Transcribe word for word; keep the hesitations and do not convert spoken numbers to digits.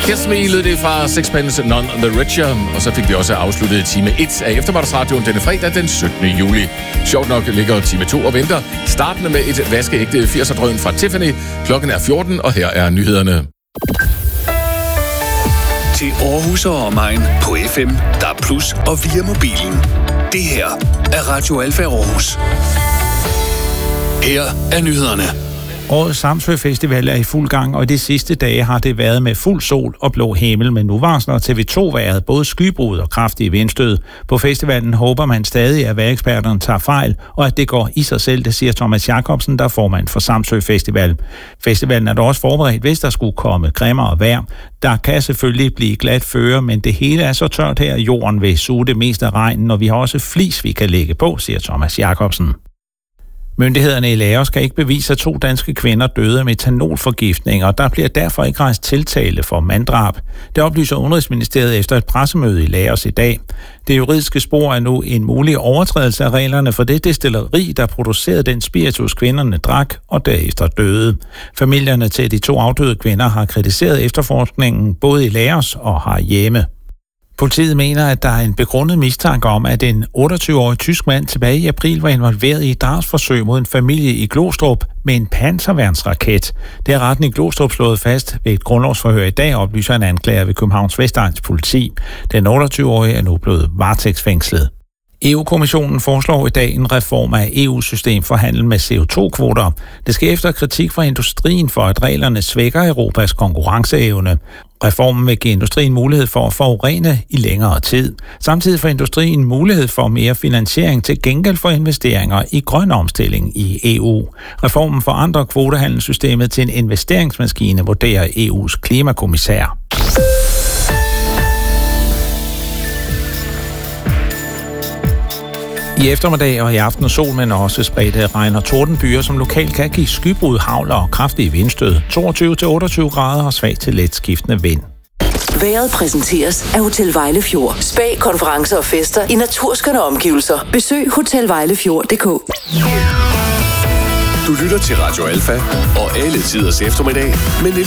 Kiss Me lød det fra Sixpence None the Richer, og så fik vi også afsluttet time et af Eftermiddagsradioen denne fredag den syttende juli. Sjovt nok ligger time to og venter, startende med et vaskeægte firser-drøn fra Tiffany. Klokken er fjorten, og her er nyhederne. Til Aarhus og omegn på F M, D A B plus og via mobilen. Det her er Radio Alfa Aarhus. Her er nyhederne. Årets Samsø Festival er i fuld gang, og de sidste dage har det været med fuld sol og blå himmel, men nu varsler T V to vejret både skybrud og kraftige vindstød. På festivalen håber man stadig, at vejreksperterne tager fejl, og at det går i sig selv, det siger Thomas Jacobsen, der er formand for Samsø Festival. Festivalen er dog også forberedt, hvis der skulle komme grimmere vejr. Der kan selvfølgelig blive glat føre, men det hele er så tørt her, jorden vil suge det meste af regnen, og vi har også flis, vi kan lægge på, siger Thomas Jacobsen. Myndighederne i Laos skal ikke bevise, at to danske kvinder døde af metanolforgiftning, og der bliver derfor ikke rejst tiltale for manddrab. Det oplyser Udenrigsministeriet efter et pressemøde i Laos i dag. Det juridiske spor er nu en mulig overtrædelse af reglerne for det destilleri, der producerede den spiritus, kvinderne drak og derefter døde. Familierne til de to afdøde kvinder har kritiseret efterforskningen både i Laos og herhjemme. Politiet mener, at der er en begrundet mistanke om, at en otteogtyve-årig tysk mand tilbage i april var involveret i et drabsforsøg mod en familie i Glostrup med en panserværnsraket. Det har retten i Glostrup slået fast ved et grundlovsforhør i dag, oplyser en anklager ved Københavns Vestegns politi. Den otteogtyve-årige er nu blevet varetægtsfængslet. E U-kommissionen foreslår i dag en reform af E U-system for handel med C O to kvoter. Det sker efter kritik fra industrien for, at reglerne svækker Europas konkurrenceevne. Reformen vil give industrien mulighed for at forurene i længere tid. Samtidig får industrien mulighed for mere finansiering til gengæld for investeringer i grøn omstilling i E U. Reformen forandrer kvotehandelssystemet til en investeringsmaskine, vurderer E U's klimakommissær. I eftermiddag og i aften sol, men også spredte regn og tordenbyer, som lokalt kan give skybrud, hagl og kraftige vindstød. toogtyve til otteogtyve grader og svag til let skiftende vind. Vejret præsenteres af Hotel Vejlefjord. Spa, konferencer og fester i naturskønne omgivelser. Besøg hotel vejlefjord punktum d k. Du lytter til Radio Alfa og alle tiders eftermiddag, men